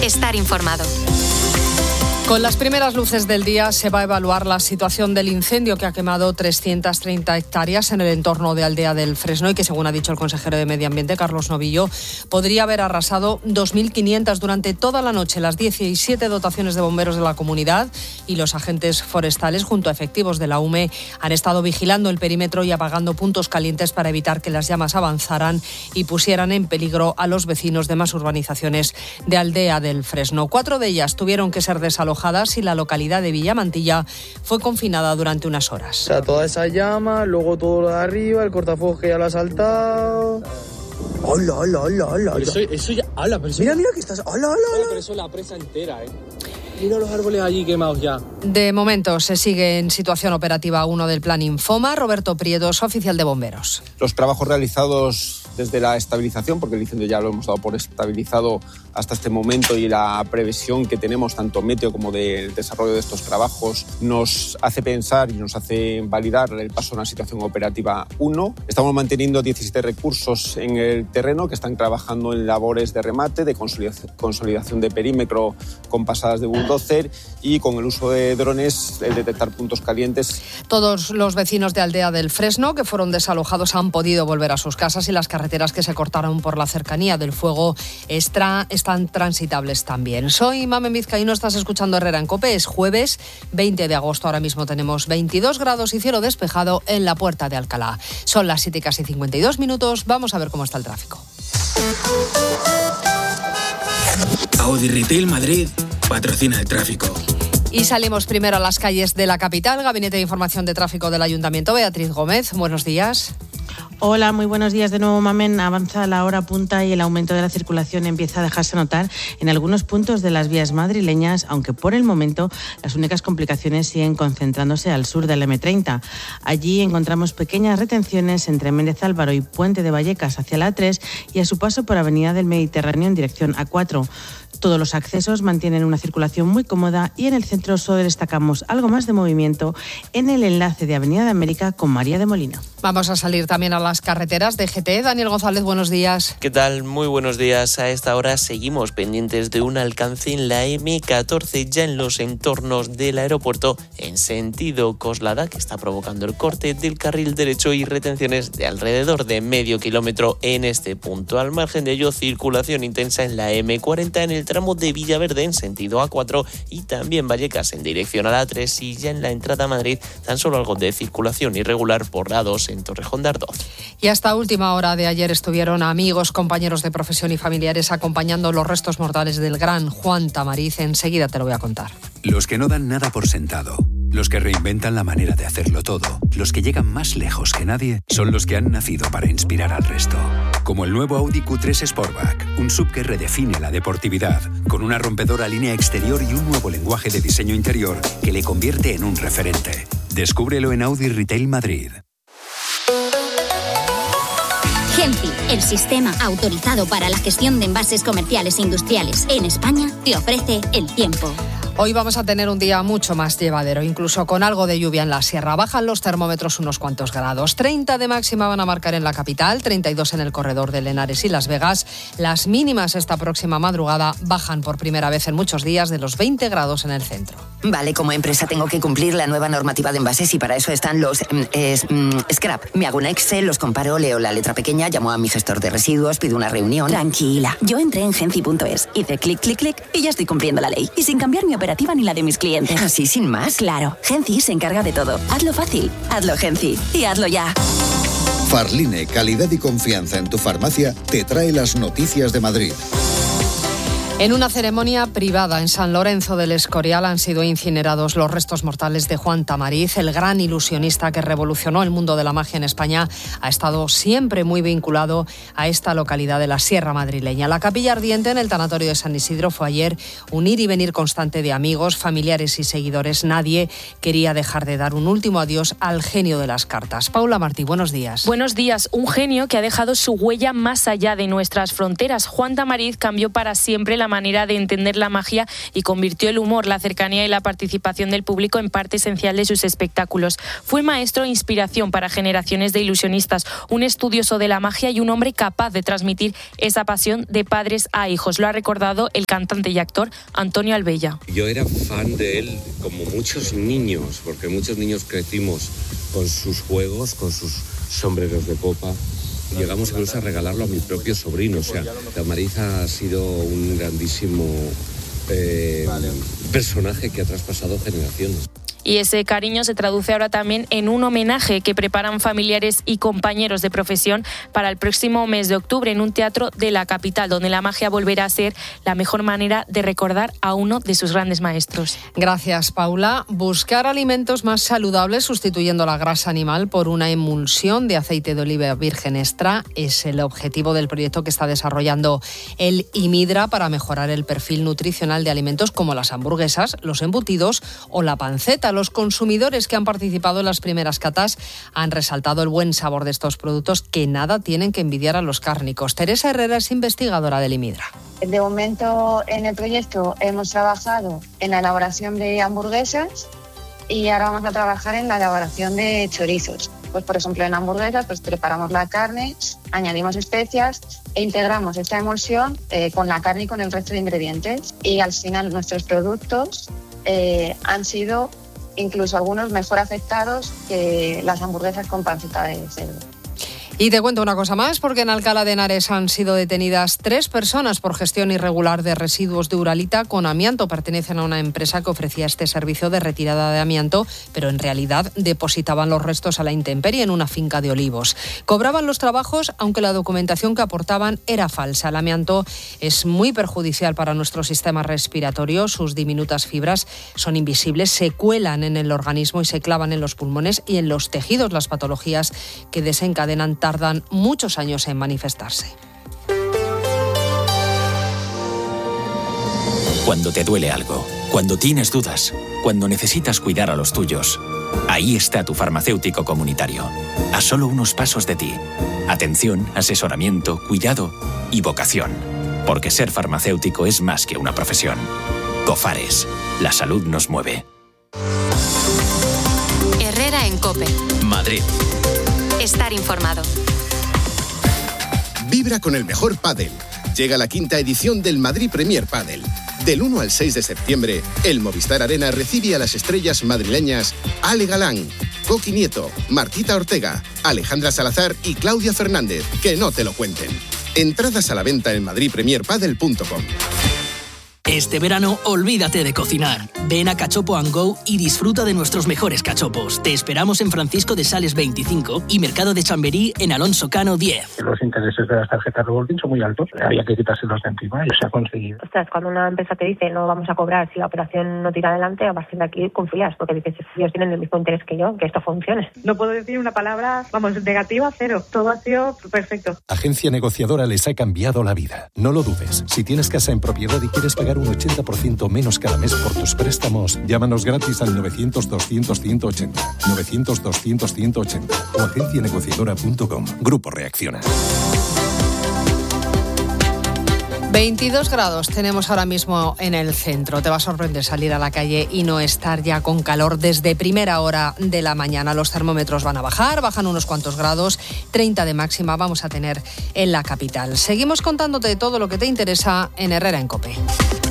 estar informado. Con las primeras luces del día se va a evaluar la situación del incendio que ha quemado 330 hectáreas en el entorno de Aldea del Fresno y que, según ha dicho el consejero de Medio Ambiente, Carlos Novillo, podría haber arrasado 2.500 durante toda la noche. Las 17 dotaciones de bomberos de la comunidad y los agentes forestales, junto a efectivos de la UME, han estado vigilando el perímetro y apagando puntos calientes para evitar que las llamas avanzaran y pusieran en peligro a los vecinos de más urbanizaciones de Aldea del Fresno. 4 de ellas tuvieron que ser desalojadas y la localidad de Villamantilla fue confinada durante unas horas. O sea, toda esa llama, luego todo lo de arriba, el cortafuegos que ya lo ha saltado. ¡Hola! Eso ya... ¡Hala! Mira que estás... ¡Hola! Pero eso es la presa entera, ¿eh? Mira los árboles allí quemados ya. De momento se sigue en situación operativa 1 del plan Infoma. Roberto Priedos, oficial de bomberos. Los trabajos realizados desde la estabilización, porque el incendio ya lo hemos dado por estabilizado hasta este momento, y la previsión que tenemos tanto meteo como del desarrollo de estos trabajos nos hace pensar y nos hace validar el paso a una situación operativa 1. Estamos manteniendo 17 recursos en el terreno que están trabajando en labores de remate, de consolidación de perímetro con pasadas de bulldozer y con el uso de drones, el detectar puntos calientes. Todos los vecinos de Aldea del Fresno que fueron desalojados han podido volver a sus casas y las carreteras que se cortaron por la cercanía del fuego están transitables también. Soy Mamen Vizcaíno, estás escuchando Herrera en COPE. Es jueves 20 de agosto, ahora mismo tenemos 22 grados y cielo despejado en la Puerta de Alcalá. Son las 7:52, vamos a ver cómo está el tráfico. Audi Retail Madrid patrocina el tráfico. Y salimos primero a las calles de la capital. Gabinete de Información de Tráfico del Ayuntamiento, Beatriz Gómez, buenos días. Hola, muy buenos días de nuevo, Mamen. Avanza la hora punta y el aumento de la circulación empieza a dejarse notar en algunos puntos de las vías madrileñas, aunque por el momento las únicas complicaciones siguen concentrándose al sur del M30. Allí encontramos pequeñas retenciones entre Méndez Álvaro y Puente de Vallecas hacia la A3 y a su paso por Avenida del Mediterráneo en dirección A4. Todos los accesos mantienen una circulación muy cómoda y en el centro solo destacamos algo más de movimiento en el enlace de Avenida de América con María de Molina. Vamos a salir también a las carreteras de GT. Daniel González, buenos días. ¿Qué tal? Muy buenos días. A esta hora seguimos pendientes de un alcance en la M14 ya en los entornos del aeropuerto en sentido Coslada, que está provocando el corte del carril derecho y retenciones de alrededor de medio kilómetro en este punto. Al margen de ello, circulación intensa en la M40 en el tramo de Villaverde en sentido A4 y también Vallecas en dirección a la A3, y ya en la entrada a Madrid tan solo algo de circulación irregular por la A2 en Torrejón de Ardoz. Y hasta última hora de ayer estuvieron amigos, compañeros de profesión y familiares acompañando los restos mortales del gran Juan Tamariz. Enseguida te lo voy a contar. Los que no dan nada por sentado, los que reinventan la manera de hacerlo todo, los que llegan más lejos que nadie, son los que han nacido para inspirar al resto. Como el nuevo Audi Q3 Sportback, un SUV que redefine la deportividad, con una rompedora línea exterior y un nuevo lenguaje de diseño interior que le convierte en un referente. Descúbrelo en Audi Retail Madrid. Genci, el sistema autorizado para la gestión de envases comerciales e industriales en España, te ofrece el tiempo. Hoy vamos a tener un día mucho más llevadero, incluso con algo de lluvia en la sierra. Bajan los termómetros unos cuantos grados. 30 de máxima van a marcar en la capital, 32 en el corredor de Henares y Las Vegas. Las mínimas esta próxima madrugada bajan por primera vez en muchos días de los 20 grados en el centro. Vale, como empresa tengo que cumplir la nueva normativa de envases y para eso están los scrap. Me hago un Excel, los comparo, leo la letra pequeña, llamo a mi gestor de residuos, pido una reunión. Tranquila, yo entré en genci.es, hice clic, clic, clic y ya estoy cumpliendo la ley. Y sin cambiar mi operativa ni la de mis clientes. ¿Así sin más? Claro, Genci se encarga de todo. Hazlo fácil, hazlo Genci y hazlo ya. Farline, calidad y confianza en tu farmacia, te trae las noticias de Madrid. En una ceremonia privada en San Lorenzo del Escorial han sido incinerados los restos mortales de Juan Tamariz, el gran ilusionista que revolucionó el mundo de la magia en España. Ha estado siempre muy vinculado a esta localidad de la Sierra madrileña. La capilla ardiente en el tanatorio de San Isidro fue ayer un ir y venir constante de amigos, familiares y seguidores. Nadie quería dejar de dar un último adiós al genio de las cartas. Paula Martí, buenos días. Buenos días. Un genio que ha dejado su huella más allá de nuestras fronteras. Juan Tamariz cambió para siempre la la manera de entender la magia y convirtió el humor, la cercanía y la participación del público en parte esencial de sus espectáculos. Fue maestro e inspiración para generaciones de ilusionistas, un estudioso de la magia y un hombre capaz de transmitir esa pasión de padres a hijos. Lo ha recordado el cantante y actor Antonio Albella. Yo era fan de él como muchos niños, porque muchos niños crecimos con sus juegos, con sus sombreros de copa. Llegamos incluso a regalarlo a mi propio sobrino. O sea, Tamariz ha sido un grandísimo personaje que ha traspasado generaciones. Y ese cariño se traduce ahora también en un homenaje que preparan familiares y compañeros de profesión para el próximo mes de octubre en un teatro de la capital, donde la magia volverá a ser la mejor manera de recordar a uno de sus grandes maestros. Gracias, Paula. Buscar alimentos más saludables sustituyendo la grasa animal por una emulsión de aceite de oliva virgen extra es el objetivo del proyecto que está desarrollando el IMIDRA para mejorar el perfil nutricional de alimentos como las hamburguesas, los embutidos o la panceta. Los consumidores que han participado en las primeras catas han resaltado el buen sabor de estos productos que nada tienen que envidiar a los cárnicos. Teresa Herrera es investigadora del IMIDRA. De momento en el proyecto hemos trabajado en la elaboración de hamburguesas y ahora vamos a trabajar en la elaboración de chorizos. Pues por ejemplo en hamburguesas pues preparamos la carne, añadimos especias e integramos esta emulsión con la carne y con el resto de ingredientes. Y al final nuestros productos han sido incluso algunos mejor afectados que las hamburguesas con panceta de cerdo. Y te cuento una cosa más, porque en Alcalá de Henares han sido detenidas 3 personas por gestión irregular de residuos de uralita con amianto. Pertenecen a una empresa que ofrecía este servicio de retirada de amianto, pero en realidad depositaban los restos a la intemperie en una finca de olivos. Cobraban los trabajos, aunque la documentación que aportaban era falsa. El amianto es muy perjudicial para nuestro sistema respiratorio. Sus diminutas fibras son invisibles, se cuelan en el organismo y se clavan en los pulmones y en los tejidos. Las patologías que desencadenan tardan muchos años en manifestarse. Cuando te duele algo, cuando tienes dudas, cuando necesitas cuidar a los tuyos, ahí está tu farmacéutico comunitario, a solo unos pasos de ti. Atención, asesoramiento, cuidado y vocación. Porque ser farmacéutico es más que una profesión. Cofares, la salud nos mueve. Herrera en COPE. Madrid. Estar informado. Vibra con el mejor pádel. Llega la 5ª edición del Madrid Premier Pádel. Del 1 al 6 de septiembre, el Movistar Arena recibe a las estrellas madrileñas Ale Galán, Coqui Nieto, Martita Ortega, Alejandra Salazar y Claudia Fernández. Que no te lo cuenten. Entradas a la venta en madridpremierpadel.com. Este verano, olvídate de cocinar. Ven a Cachopo & Go y disfruta de nuestros mejores cachopos. Te esperamos en Francisco de Sales 25 y Mercado de Chamberí en Alonso Cano 10. Los intereses de las tarjetas revolving son muy altos. Había que quitárselos de encima y se ha conseguido. Ostras, cuando una empresa te dice no vamos a cobrar si la operación no tira adelante, a partir de aquí confías, porque dices, ellos tienen el mismo interés que yo, que esto funcione. No puedo decir una palabra, negativa, cero. Todo ha sido perfecto. Agencia Negociadora les ha cambiado la vida. No lo dudes. Si tienes casa en propiedad y quieres pagar un 80% menos cada mes por tus préstamos, llámanos gratis al 900-200-180, 900-200-180 o agencianegociadora.com. Grupo Reacciona. 22 grados tenemos ahora mismo en el centro. Te va a sorprender salir a la calle y no estar ya con calor desde primera hora de la mañana. Los termómetros van a bajan unos cuantos grados, 30 de máxima vamos a tener en la capital. Seguimos contándote todo lo que te interesa en Herrera en COPE.